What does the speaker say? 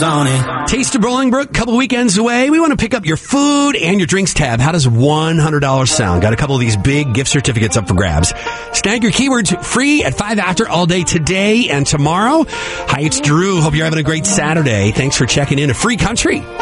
on it. Taste of Bolingbrook, a couple weekends away. We want to pick up your food and your drinks tab. How does $100 sound? Got a couple of these big gift certificates up for grabs. Snag your keywords free at 5 after all day today and tomorrow. Hi, it's Drew. Hope you're having a great Saturday. Thanks for checking in. A free country.